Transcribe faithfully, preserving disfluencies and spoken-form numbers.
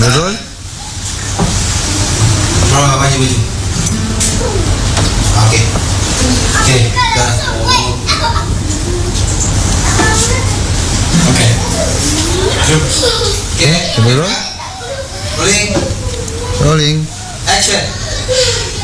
Kamera roll. Roll baju baju. Okey. Okey, dah. Okey. Okey. Kamera roll. Rolling. Rolling. Action.